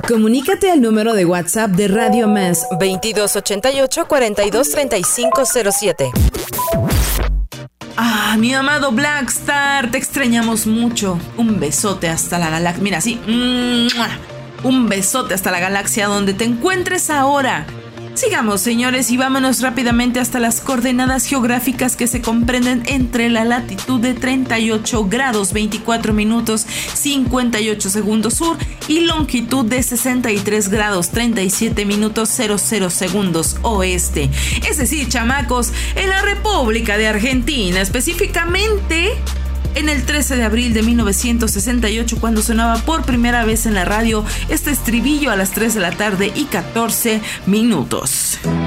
Comunícate al número de WhatsApp de Radio Más 2288-423507. Ah, mi amado Blackstar, te extrañamos mucho. Un besote hasta la galaxia. Mira, sí. Un besote hasta la galaxia donde te encuentres ahora. Sigamos, señores, y vámonos rápidamente hasta las coordenadas geográficas que se comprenden entre la latitud de 38 grados 24 minutos 58 segundos sur y longitud de 63 grados 37 minutos 00 segundos oeste. Es decir, chamacos, en la República de Argentina, específicamente en el 13 de abril de 1968, cuando sonaba por primera vez en la radio este estribillo a las 3 de la tarde y 14 minutos.